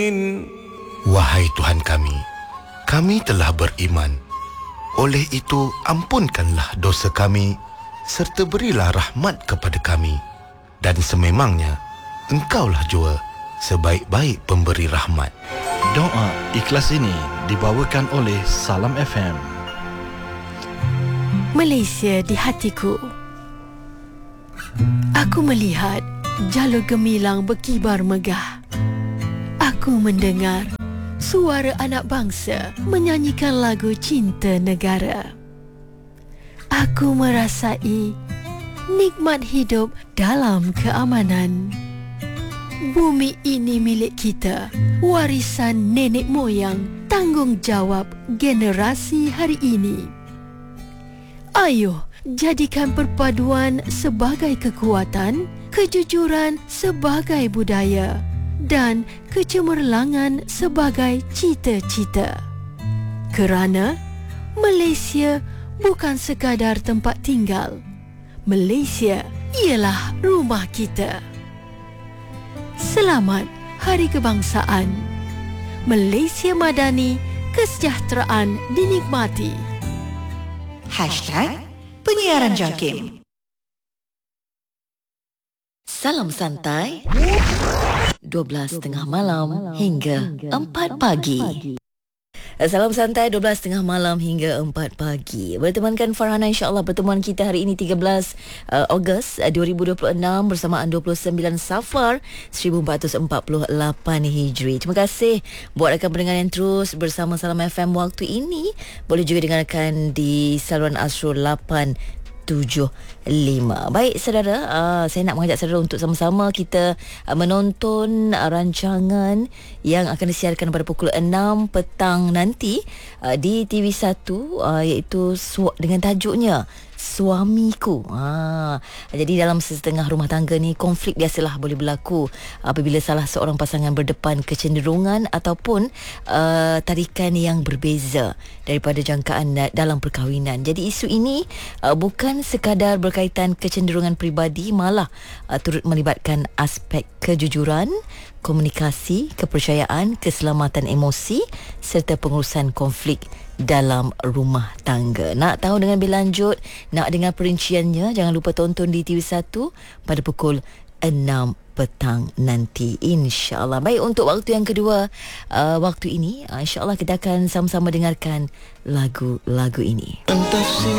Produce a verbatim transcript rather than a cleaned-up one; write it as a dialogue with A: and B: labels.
A: Wahai Tuhan kami, kami telah beriman. Oleh itu, ampunkanlah dosa kami serta berilah rahmat kepada kami. Dan sememangnya, Engkaulah jua sebaik-baik pemberi rahmat.
B: Doa ikhlas ini dibawakan oleh Salam F M.
C: Malaysia di hatiku. Aku melihat jalur gemilang berkibar megah. Aku mendengar suara anak bangsa menyanyikan lagu cinta negara. Aku merasai nikmat hidup dalam keamanan. Bumi ini milik kita, warisan nenek moyang, tanggungjawab generasi hari ini. Ayo, jadikan perpaduan sebagai kekuatan, kejujuran sebagai budaya dan kecemerlangan sebagai cita-cita. Kerana Malaysia bukan sekadar tempat tinggal. Malaysia ialah rumah kita. Selamat Hari Kebangsaan. Malaysia Madani, kesejahteraan dinikmati.
D: Hashtag Penyiaran Jakim. Salam santai. dua belas tengah malam hingga empat pagi. Salam santai dua belas tengah malam hingga empat pagi. Bertemankan Farhana, insya-Allah pertemuan kita hari ini tiga belas Ogos dua ribu dua puluh enam bersamaan dua puluh sembilan Safar seribu empat ratus empat puluh lapan Hijri. Terima kasih buat rakan pendengar yang terus bersama Salam F M waktu ini. Boleh juga dengarkan di saluran Astro lapan tujuh lima. Baik saudara, uh, saya nak mengajak saudara untuk sama-sama kita uh, menonton uh, rancangan yang akan disiarkan pada pukul enam petang nanti uh, di T V satu, uh, iaitu su- dengan tajuknya Suamiku. Ha, jadi dalam setengah rumah tangga ni, konflik biasalah boleh berlaku apabila salah seorang pasangan berdepan kecenderungan ataupun uh, tarikan yang berbeza daripada jangkaan dalam perkahwinan. Jadi isu ini uh, bukan sekadar berkaitan kecenderungan peribadi, malah uh, turut melibatkan aspek kejujuran, komunikasi, kepercayaan, keselamatan emosi serta pengurusan konflik dalam rumah tangga. Nak tahu dengan lebih lanjut, nak dengar perinciannya, jangan lupa tonton di T V satu pada pukul enam petang nanti, insya-Allah. Baik, untuk waktu yang kedua, uh, waktu ini uh, insya-Allah kita akan sama-sama dengarkan lagu-lagu ini.